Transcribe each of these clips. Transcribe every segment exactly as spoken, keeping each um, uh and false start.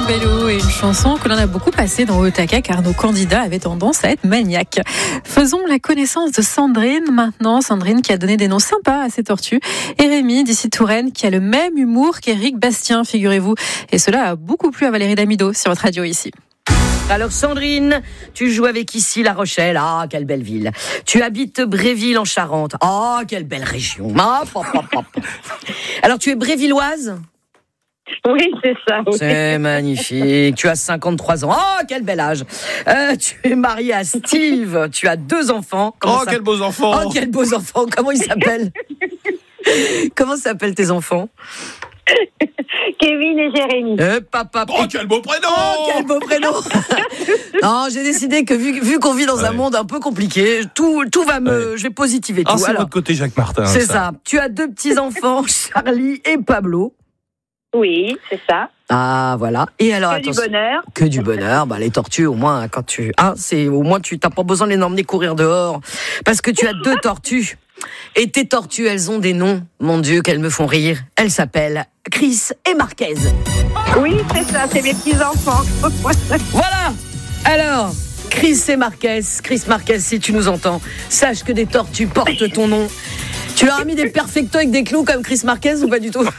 Bello est une chanson que l'on a beaucoup passée dans Otaka car nos candidats avaient tendance à être maniaques. Faisons la connaissance de Sandrine maintenant. Sandrine qui a donné des noms sympas à ses tortues. Et Rémi d'ici Touraine qui a le même humour qu'Éric Bastien, figurez-vous. Et cela a beaucoup plu à Valérie Damido sur votre radio ici. Alors Sandrine, tu joues avec ici La Rochelle. Ah, quelle belle ville. Tu habites Bréville en Charente. Ah, quelle belle région. Ah, pop, pop, pop. Alors tu es brévilloise ? Oui, c'est ça. Oui. C'est magnifique. Tu as cinquante-trois ans. Oh, quel bel âge. Euh, tu es mariée à Steve. Tu as deux enfants. Comment oh, ça... quels beaux enfants. Oh, quels beaux enfants. Comment ils s'appellent ? Comment s'appellent tes enfants ? Kevin et Jérémy. Eh, papa. Oh, quel beau prénom. Oh, quel beau prénom. Non, j'ai décidé que vu, vu qu'on vit dans ouais. un monde un peu compliqué, tout, tout va me... Ouais. Je vais positiver tout. Ah, c'est Alors, votre côté Jacques Martin. C'est ça. ça. Tu as deux petits-enfants, Charlie et Pablo. Oui, c'est ça. Ah, voilà. Et alors, que attention. du bonheur. Que du bonheur. Bah, les tortues, au moins, quand tu, ah, c'est, au moins, tu t'as pas besoin de les emmener courir dehors. Parce que tu as deux tortues. Et tes tortues, elles ont des noms. Mon Dieu, qu'elles me font rire. Elles s'appellent Chris et Marquez. Oui, c'est ça, c'est mes petits-enfants. Voilà. Alors, Chris et Marquez. Chris Marquez, si tu nous entends, sache que des tortues portent ton nom. Tu leur as mis des perfectos avec des clous comme Chris Marquez ou pas du tout?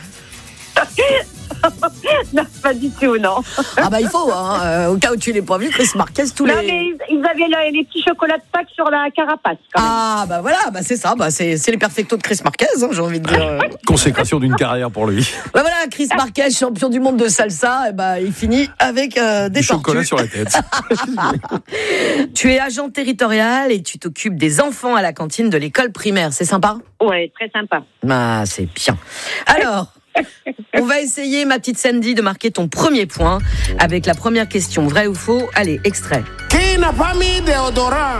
Non, pas du tout, non. Ah bah il faut, hein, euh, au cas où tu l'aies pas vu, Chris Marquez, tous non, les... mais ils, ils avaient là, les petits chocolats de Pâques sur la carapace, quand même. Ah bah voilà, bah c'est ça, bah c'est, c'est les perfectos de Chris Marquez, hein, j'ai envie de dire. Consécration d'une carrière pour lui. Bah voilà, Chris Marquez, champion du monde de salsa, et bah il finit avec euh, des du chocolat sur la tête. Tu es agent territorial et tu t'occupes des enfants à la cantine de l'école primaire, c'est sympa? Ouais, très sympa. Ah, c'est bien. Alors... On va essayer, ma petite Sandy, de marquer ton premier point avec la première question. Vrai ou faux? Allez, extrait. Qui n'a pas mis déodorant?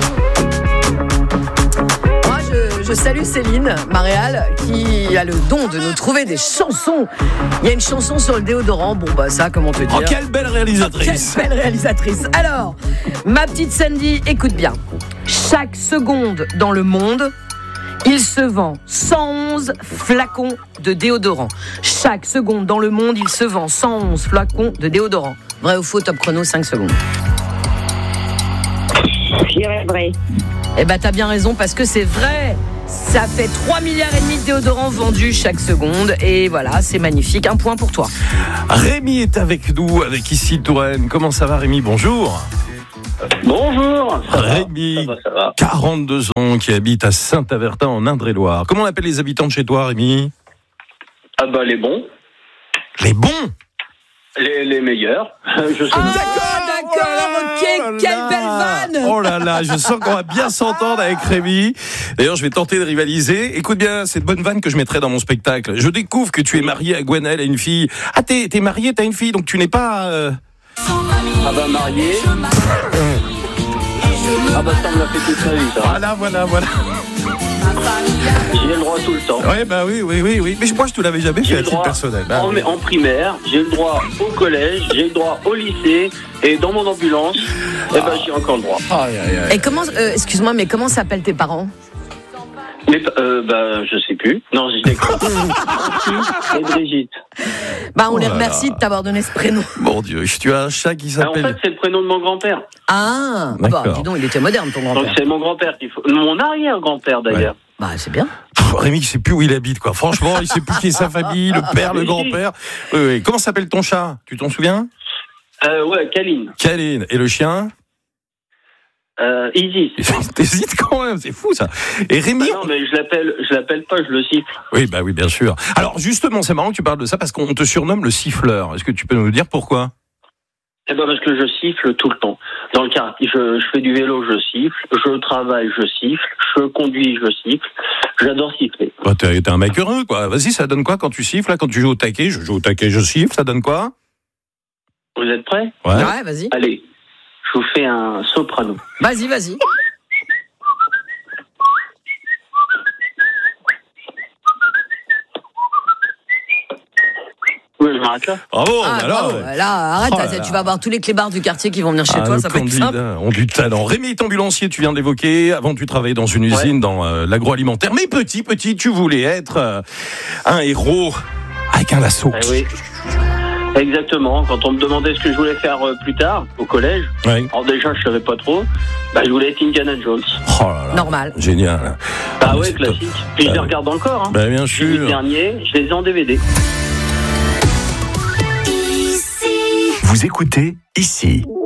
Moi, je, je salue Céline Maréal qui a le don de nous trouver des chansons. Il y a une chanson sur le déodorant. Bon, bah ça, comment te dire? Oh, quelle belle réalisatrice! Quelle belle réalisatrice! Alors, ma petite Sandy, écoute bien. Chaque seconde dans le monde, il se vend cent onze flacons de déodorant. Chaque seconde dans le monde, il se vend cent onze flacons de déodorant. Vrai ou faux, top chrono, cinq secondes. Je dirais vrai. Eh ben, t'as bien raison, parce que c'est vrai. Ça fait trois milliards et demi de déodorants vendus chaque seconde. Et voilà, c'est magnifique. Un point pour toi. Rémi est avec nous, avec ici Touraine. Comment ça va, Rémi? Bonjour. Bonjour, ça Rémi, va, ça va, ça va. quarante-deux ans, qui habite à Saint-Avertin en Indre-et-Loire. Comment on appelle les habitants de chez toi, Rémi? Ah bah les bons. Les bons? Les, les meilleurs. Je sais Ah, pas. d'accord, d'accord, ok, oh quelle belle vanne! Oh là là, je sens qu'on va bien s'entendre avec Rémi. D'ailleurs, je vais tenter de rivaliser. Écoute bien, cette bonne vanne que je mettrai dans mon spectacle. Je découvre que tu es marié à Gwenelle, à une fille. Ah, t'es, t'es marié, t'as une fille, donc tu n'es pas... Euh... Ah bah marié. Ah bah ça me l'a fait toute ma vie, ça. Voilà, voilà, voilà. J'ai le droit tout le temps. Ouais, bah oui, oui, oui, oui. Mais moi, je te l'avais jamais fait à titre personnel. Bah, en, oui. en primaire, j'ai le droit au collège, j'ai le droit au lycée, et dans mon ambulance, ah. eh ben j'ai encore le droit. Aïe, aïe, aïe. Et comment, euh, excuse-moi, mais comment s'appellent tes parents? Mais euh, bah je sais plus. Non, je l'ai compris. Et Brigitte. Bah on Oh les là remercie là. de t'avoir donné ce prénom. Mon Dieu, tu as un chat qui Ah, en s'appelle... fait, c'est le prénom de mon grand-père. Ah, D'accord. bah dis donc, il était moderne ton Donc grand-père. c'est mon grand-père qu'il faut. Mon arrière-grand-père d'ailleurs. Bah c'est bien. Pff, Rémi, il sait plus où il habite, quoi. Franchement, il sait plus qui est sa famille, le père, le grand-père. Oui, oui. Comment s'appelle ton chat? Tu t'en souviens? Euh, ouais, Kaline. Kaline. Et le chien? Euh, Isis. T'hésites quand même, c'est fou ça. Et Rémi? Ah non, mais je l'appelle, je l'appelle pas, je le siffle. Oui, bah oui, bien sûr. Alors justement, c'est marrant que tu parles de ça parce qu'on te surnomme le siffleur. Est-ce que tu peux nous dire pourquoi? Eh ben parce que je siffle tout le temps. Dans le quartier, je, je fais du vélo, je siffle. Je travaille, je siffle. Je conduis, je siffle. J'adore siffler. Bah, t'es, t'es un mec heureux, quoi. Vas-y, ça donne quoi quand tu siffles, là, quand tu joues au taquet? Je joue au taquet, je siffle, ça donne quoi? Vous êtes prêts? Ouais. Ouais, vas-y. Allez, je vous fais un soprano. Vas-y, vas-y. Oui, je m'arrête là. Bravo, Ah, voilà. bravo. Là, arrête, Oh là là, là. tu vas avoir tous les clébards du quartier qui vont venir chez Ah, toi, nos ça va être simple. candidats ont du talent. Rémi est ambulancier, tu viens de l'évoquer. Avant, tu travaillais dans une usine, Ouais. dans euh, l'agroalimentaire. Mais petit, petit, tu voulais être euh, un héros avec un lasso. Eh oui. Exactement. Quand on me demandait ce que je voulais faire euh, plus tard, au collège, Ouais. alors déjà, je savais pas trop. Bah, je voulais être Indiana Jones. Oh là là. Normal. Génial. Bah Ah, ouais, c'est classique. top. Puis je Ah les ouais. regarde encore. Hein. Bah, bien Les huit sûr. derniers, je les ai en D V D. Vous écoutez ici.